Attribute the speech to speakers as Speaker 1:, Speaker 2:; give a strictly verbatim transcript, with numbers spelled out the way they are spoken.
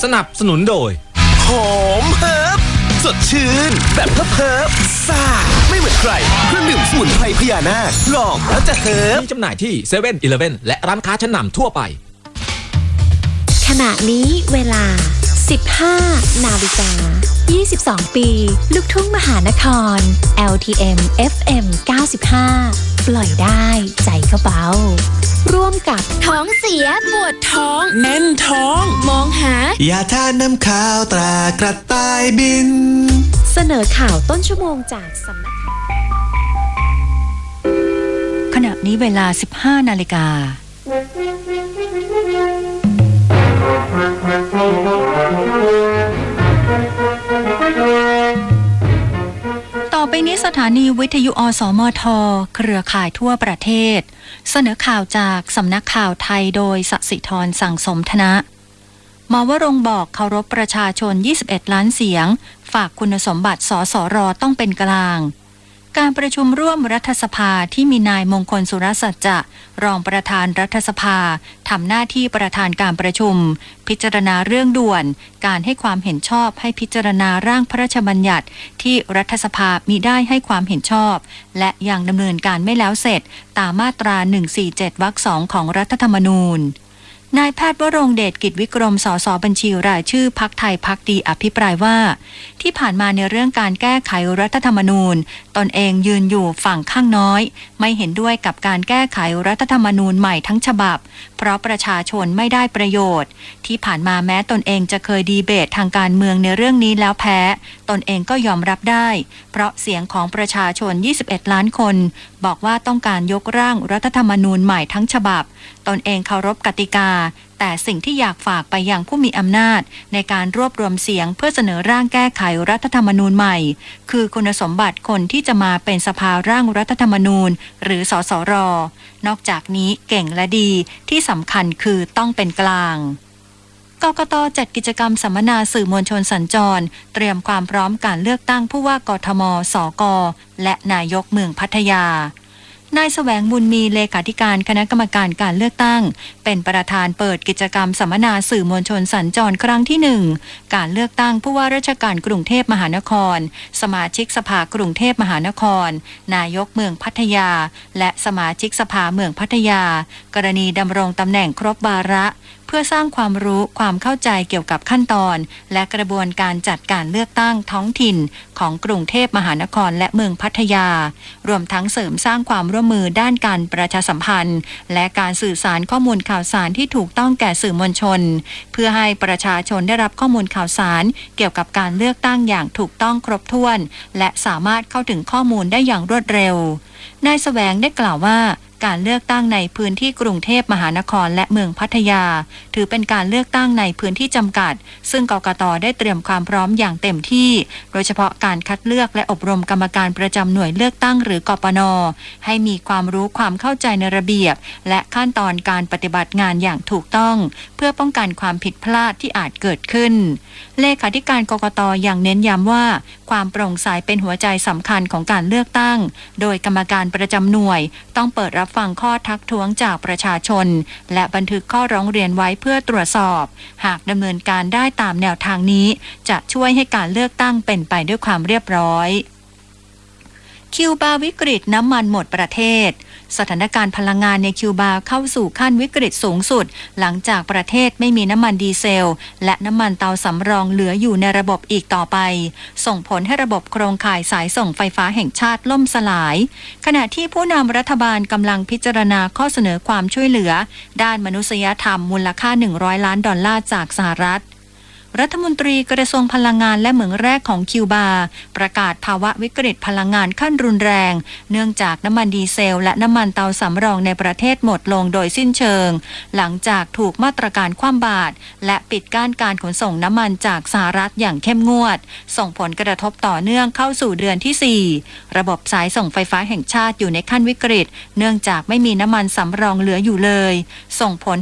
Speaker 1: สนับสนุนโดย
Speaker 2: หอมเฮิร์บสดชื่นแบบเฮิร์บซ่าไม่เหมือนใครเครื่องดื่มสมุนไพรพญานาคลองแล้วจะเฮิร์บ
Speaker 1: มีจำหน่ายที่เซเว่นอีเลฟเว่นและร้านค้าชั้นนำทั่วไป
Speaker 3: ขณะนี้เวลา สิบห้า นาฬิกา ยี่สิบสอง ปีลูกทุ่งมหานคร แอล ที เอ็ม เอฟ เอ็ม เก้าสิบห้า ปล่อยได้ใจก็เบาร่วมกับท้องเสียปวดท้อง
Speaker 4: แน่นท้อง
Speaker 3: มองหาย
Speaker 4: าทาน้ำข้าวตรากระต่ายบิน
Speaker 3: เสนอข่าวต้นชั่วโมงจากสำนัก
Speaker 5: ขณะนี้เวลา สิบห้า นาฬิกาต่อไปนี้สถานีวิทยุอสมทเครือข่ายทั่วประเทศเสนอข่าวจากสำนักข่าวไทยโดยสศิธรสั่งสมธนะหมอวรงค์บอกเคารพประชาชนยี่สิบเอ็ดล้านเสียงฝากคุณสมบัติสสรต้องเป็นกลางการประชุมร่วมรัฐสภาที่มีนายมงคลสุรสัจจะรองประธานรัฐสภาทำหน้าที่ประธานการประชุมพิจารณาเรื่องด่วนการให้ความเห็นชอบให้พิจารณาร่างพระราชบัญญัติที่รัฐสภามิได้ให้ความเห็นชอบและยังดำเนินการไม่แล้วเสร็จตามมาตราหนึ่งสี่เจ็ดวรรคสองของรัฐธรรมนูญนายแพทย์วรงค์เดชกิจวิกรมสสบัญชีรายชื่อพรรคไทยพรรคดีอภิปรายว่าที่ผ่านมาในเรื่องการแก้ไขรัฐธรรมนูญตนเองยืนอยู่ฝั่งข้างน้อยไม่เห็นด้วยกับการแก้ไขรัฐธรรมนูญใหม่ทั้งฉบับเพราะประชาชนไม่ได้ประโยชน์ที่ผ่านมาแม้ตนเองจะเคยดีเบตทางการเมืองในเรื่องนี้แล้วแพ้ตนเองก็ยอมรับได้เพราะเสียงของประชาชนยี่สิบเอ็ดล้านคนบอกว่าต้องการยกร่างรัฐธรรมนูญใหม่ทั้งฉบับตนเองเคารพกติกาแต่สิ่งที่อยากฝากไปยังผู้มีอำนาจในการรวบรวมเสียงเพื่อเสนอร่างแก้ไขรัฐธรรมนูญใหม่คือคุณสมบัติคนที่จะมาเป็นสภาร่างรัฐธรรมนูญหรือสสรนอกจากนี้เก่งและดีที่สำคัญคือต้องเป็นกลางกกต.จัดกิจกรรมสัมมนาสื่อมวลชนสัญจรเตรียมความพร้อมการเลือกตั้งผู้ว่ากทม.สก.และนายกเมืองพัทยานายแสวงบุญมีเลขาธิการคณะกรรมการการเลือกตั้งเป็นประธานเปิดกิจกรรมสัมมนาสื่อมวลชนสัญจรครั้งที่หนึ่งการเลือกตั้งผู้ว่าราชการกรุงเทพมหานครสมาชิกสภากรุงเทพมหานครนายกเมืองพัทยาและสมาชิกสภาเมืองพัทยากรณีดำรงตำแหน่งครบวาระเพื่อสร้างความรู้ความเข้าใจเกี่ยวกับขั้นตอนและกระบวนการจัดการเลือกตั้งท้องถิ่นของกรุงเทพมหานครและเมืองพัทยารวมทั้งเสริมสร้างความร่วมมือด้านการประชาสัมพันธ์และการสื่อสารข้อมูลข่าวสารที่ถูกต้องแก่สื่อมวลชนเพื่อให้ประชาชนได้รับข้อมูลข่าวสารเกี่ยวกับการเลือกตั้งอย่างถูกต้องครบถ้วนและสามารถเข้าถึงข้อมูลได้อย่างรวดเร็วนายแสวงได้กล่าวว่าการเลือกตั้งในพื้นที่กรุงเทพมหานครและเมืองพัทยาถือเป็นการเลือกตั้งในพื้นที่จำกัดซึ่งกกต.ได้เตรียมความพร้อมอย่างเต็มที่โดยเฉพาะการคัดเลือกและอบรมกรรมการประจำหน่วยเลือกตั้งหรือกปน.ให้มีความรู้ความเข้าใจในระเบียบและขั้นตอนการปฏิบัติงานอย่างถูกต้องเพื่อป้องกันความผิดพลาดที่อาจเกิดขึ้นเลขาธิการกกต.ยังเน้นย้ำว่าความโปร่งใสเป็นหัวใจสำคัญของการเลือกตั้งโดยกรรมการประจำหน่วยต้องเปิดรับฟังข้อทักท้วงจากประชาชนและบันทึกข้อร้องเรียนไว้เพื่อตรวจสอบหากดำเนินการได้ตามแนวทางนี้จะช่วยให้การเลือกตั้งเป็นไปด้วยความเรียบร้อยคิวบาวิกฤตน้ำมันหมดประเทศสถานการณ์พลังงานในคิวบาเข้าสู่ขั้นวิกฤตสูงสุดหลังจากประเทศไม่มีน้ำมันดีเซลและน้ำมันเตาสำรองเหลืออยู่ในระบบอีกต่อไปส่งผลให้ระบบโครงข่ายสายส่งไฟฟ้าแห่งชาติล่มสลายขณะที่ผู้นำรัฐบาลกำลังพิจารณาข้อเสนอความช่วยเหลือด้านมนุษยธรรมมูลค่าหนึ่งร้อยล้านดอลลาร์จากสหรัฐรัฐมนตรีกระทรวงพลังงานและเหมืองแร่ของคิวบาประกาศภาวะวิกฤตพลังงานขั้นรุนแรงเนื่องจากน้ำมันดีเซลและน้ำมันเตาสำรองในประเทศหมดลงโดยสิ้นเชิงหลังจากถูกมาตรการคว่ำบาตรและปิดกั้นการขนส่งน้ำมันจากสหรัฐอย่างเข้มงวดส่งผลกระทบต่อเนื่องเข้าสู่เดือนที่สี่ระบบสายส่งไฟฟ้าแห่งชาติอยู่ในขั้นวิกฤตเนื่องจากไม่มีน้ำมันสำรองเหลืออยู่เลยส่งผล